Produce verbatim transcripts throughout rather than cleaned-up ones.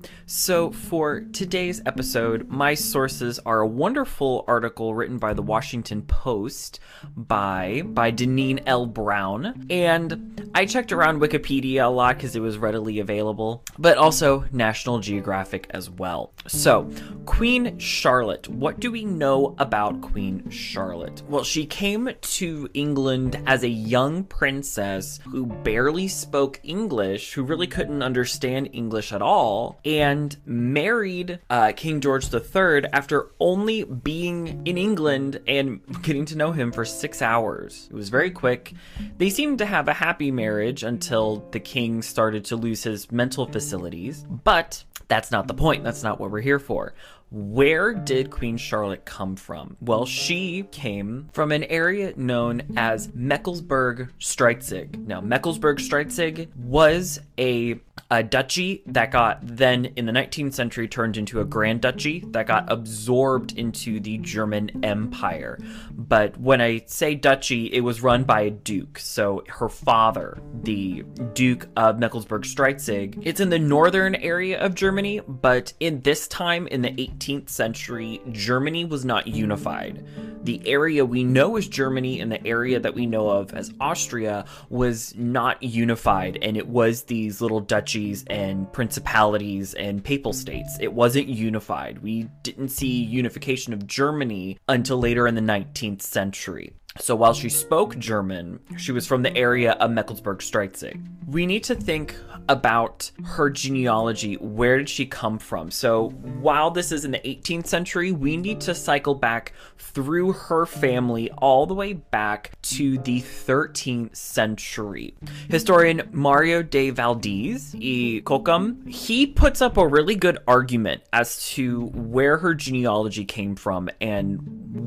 So, for today's episode, my sources are a wonderful article written by the Washington Post by by Deneen L. Brown, and I checked around Wikipedia a lot because it was readily available, but also National Geographic as well. So, Queen Charlotte. What do we know about Queen Charlotte? Well, she came to England as a young princess who barely spoke English, who really couldn't understand English at all, and married uh, King George the Third after only being in England and getting to know him for six hours. It was very quick. They seemed to have a happy marriage until the king started to lose his mental facilities, but that's not the point. That's not what we're here for. Where did Queen Charlotte come from? Well, she came from an area known as Mecklenburg-Strelzig. Now, Mecklenburg-Strelzig was a, a duchy that got then in the nineteenth century turned into a grand duchy that got absorbed into the German Empire. But when I say duchy, it was run by a duke. So her father, the Duke of Mecklenburg-Strelzig, it's in the northern area of Germany, but in this time in the eighteenth century, Germany was not unified. The area we know as Germany and the area that we know of as Austria was not unified, and it was these little duchies and principalities and papal states. It wasn't unified. We didn't see unification of Germany until later in the nineteenth century. So while she spoke German, she was from the area of Mecklenburg-Strelzig. We need to think about her genealogy. Where did she come from? So while this is in the eighteenth century, we need to cycle back through her family all the way back to the thirteenth century. Historian Mario de Valdez y Cocom, he puts up a really good argument as to where her genealogy came from and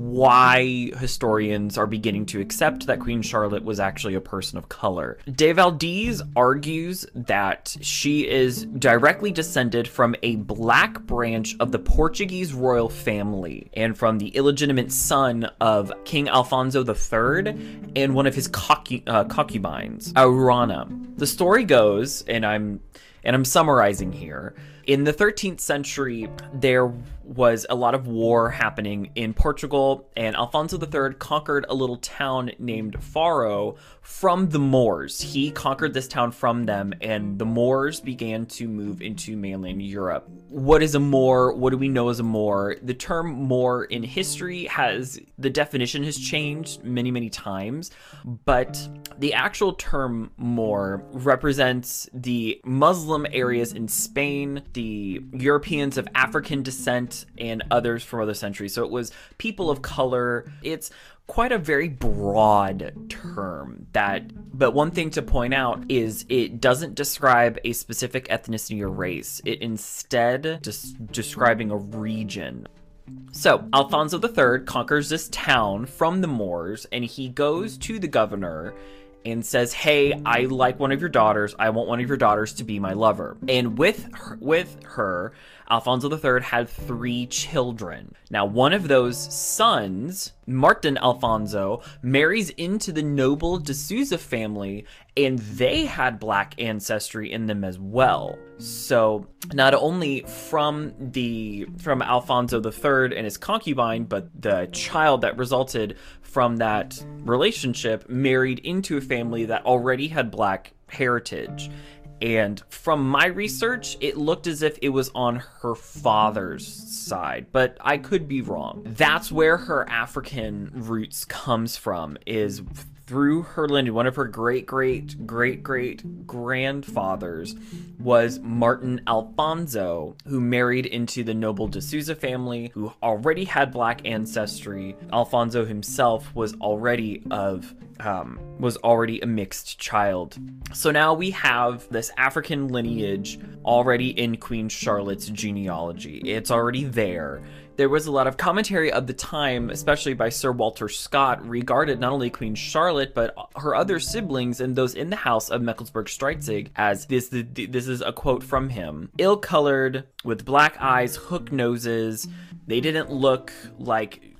why historians are beginning to accept that Queen Charlotte was actually a person of color. De Valdez argues that she is directly descended from a black branch of the Portuguese royal family and from the illegitimate son of King Alfonso the Third and one of his concu- uh, concubines, Aurora. The story goes, and I'm and I'm summarizing here, in the thirteenth century, there was a lot of war happening in Portugal, and Alfonso the Third conquered a little town named Faro from the Moors. He conquered this town from them, and the Moors began to move into mainland Europe. What is a Moor? What do we know as a Moor? The term Moor in history has, the definition has changed many, many times, but the actual term Moor represents the Muslim areas in Spain, the Europeans of African descent, and others from other centuries. So it was people of color. It's quite a very broad term that, but one thing to point out is it doesn't describe a specific ethnicity or race. It instead just describing a region. So Alfonso the Third conquers this town from the Moors, and he goes to the governor and says, hey, I like one of your daughters. I want one of your daughters to be my lover. And with her, with her, Alfonso the Third had three children. Now, one of those sons, Martin Alfonso, marries into the noble de Souza family, and they had black ancestry in them as well. So not only from the from Alfonso the Third and his concubine, but the child that resulted from that relationship married into a family that already had black heritage. And from my research, it looked as if it was on her father's side, but I could be wrong. That's where her African roots comes from, is through her lineage. One of her great, great, great, great grandfathers was Martin Alfonso, who married into the noble de Souza family, who already had black ancestry. Alfonso himself was already of Um, was already a mixed child. So now we have this African lineage already in Queen Charlotte's genealogy. It's already there. There was a lot of commentary of the time, especially by Sir Walter Scott, regarded not only Queen Charlotte, but her other siblings and those in the house of Mecklenburg-Strelzig as this, this is a quote from him. Ill-colored, with black eyes, hook noses. They didn't look like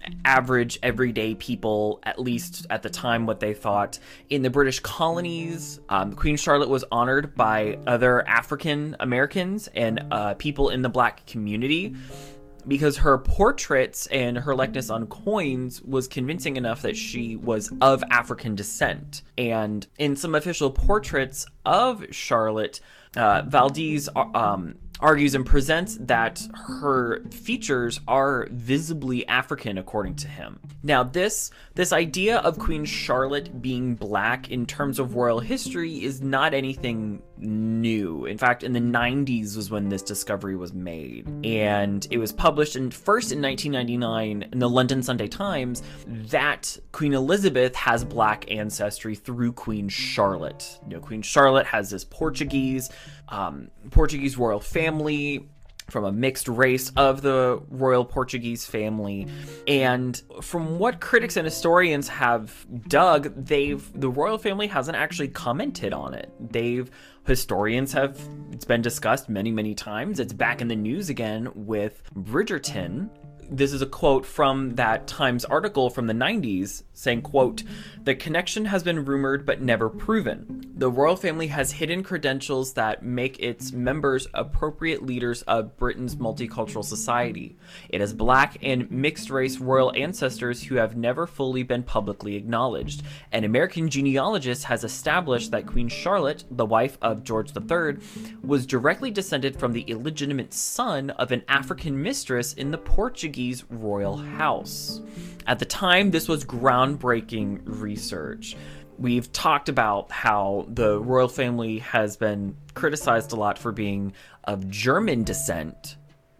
average, everyday people, at least at the time, what they thought. In the British colonies, um, Queen Charlotte was honored by other African Americans and uh, people in the Black community, because her portraits and her likeness on coins was convincing enough that she was of African descent. And in some official portraits of Charlotte, uh, Valdez um, argues and presents that her features are visibly African, according to him. Now, this this idea of Queen Charlotte being Black in terms of royal history is not anything new. In fact, in the nineties was when this discovery was made, and it was published in first in nineteen ninety-nine in the London Sunday Times that Queen Elizabeth has Black ancestry through Queen Charlotte. You know, Queen Charlotte has this Portuguese um, Portuguese royal family from a mixed race of the royal Portuguese family. And from what critics and historians have dug, they've the royal family hasn't actually commented on it. They've historians have it's been discussed many, many times. It's back in the news again with Bridgerton. This is a quote from that Times article from the nineties saying, quote, "The connection has been rumored but never proven. The royal family has hidden credentials that make its members appropriate leaders of Britain's multicultural society. It has Black and mixed race royal ancestors who have never fully been publicly acknowledged. An American genealogist has established that Queen Charlotte, the wife of George the Third, was directly descended from the illegitimate son of an African mistress in the Portuguese royal house." At the time, this was groundbreaking research. We've talked about how the royal family has been criticized a lot for being of German descent,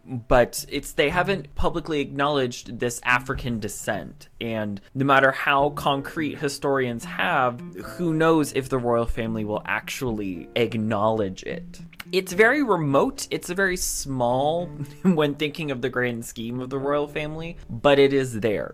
but it's they haven't publicly acknowledged this African descent. And no matter how concrete historians have, who knows if the royal family will actually acknowledge it. It's very remote. It's a very small when thinking of the grand scheme of the royal family, but it is there.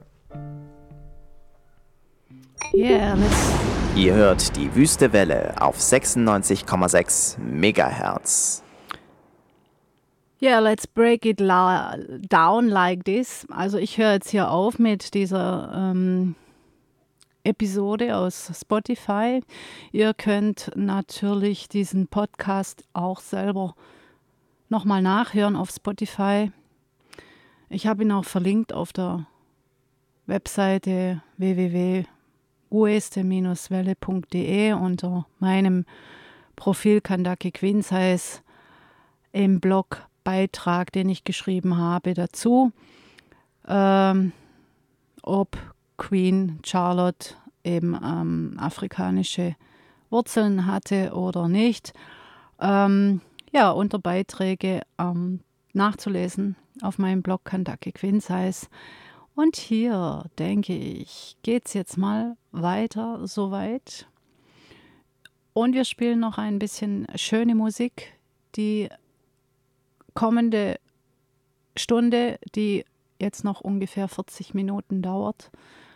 Yeah, let's Ihr hört die Wüste Welle auf sechsundneunzig Komma sechs Megahertz. Yeah, let's break it la- down like this. Also ich höre jetzt hier auf mit dieser ähm, Episode aus Spotify. Ihr könnt natürlich diesen Podcast auch selber nochmal nachhören auf Spotify. Ich habe ihn auch verlinkt auf der Webseite w w w punkt ueste welle punkt de unter meinem Profil Kandake Queens heißt im Blogbeitrag, den ich geschrieben habe, dazu, ähm, ob Queen Charlotte eben ähm, afrikanische Wurzeln hatte oder nicht. Ähm, ja, unter Beiträge ähm, nachzulesen auf meinem Blog Kandake Queens heißt. Und hier, denke ich, geht's jetzt mal weiter soweit. Und wir spielen noch ein bisschen schöne Musik. Die kommende Stunde, die jetzt noch ungefähr vierzig Minuten dauert,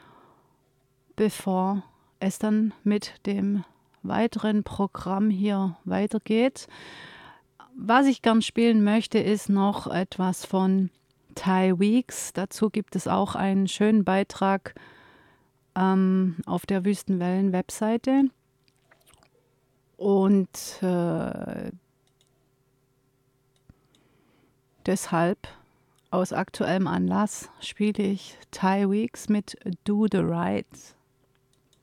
bevor es dann mit dem weiteren Programm hier weitergeht. Was ich gern spielen möchte, ist noch etwas von Ty Weeks. Dazu gibt es auch einen schönen Beitrag ähm, auf der Wüstenwellen-Webseite. Und äh, deshalb, aus aktuellem Anlass, spiele ich Ty Weeks mit Do the Right.